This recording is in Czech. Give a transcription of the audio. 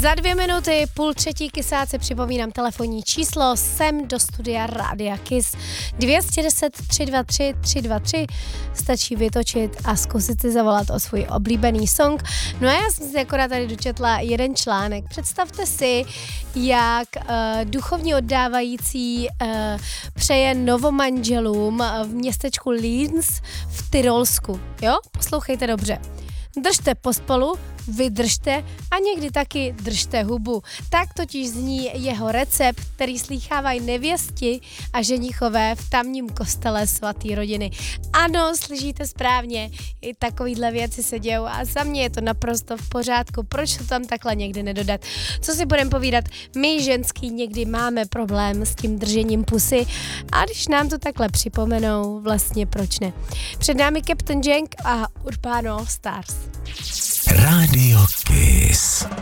Za 2 minuty, 2:30 kysáce, připomínám telefonní číslo sem do studia Rádia Kiss 210 323 323, stačí vytočit a zkusit si zavolat o svůj oblíbený song. No a já jsem si akorát tady dočetla jeden článek. Představte si, jak duchovní oddávající přeje novomanželům v městečku Linz v Tyrolsku. Jo? Poslouchejte dobře. Držte pospolu, vydržte a někdy taky držte hubu. Tak totiž zní jeho recept, který slýchávají nevěsti a ženichové v tamním kostele svatý rodiny. Ano, slyšíte správně, i takovýhle věci se dějou a za mě je to naprosto v pořádku. Proč to tam takhle někdy nedodat? Co si budeme povídat? My ženský někdy máme problém s tím držením pusy a když nám to takhle připomenou, vlastně proč ne? Před námi Captain Jank a Urbano Stars. Radio Kiss.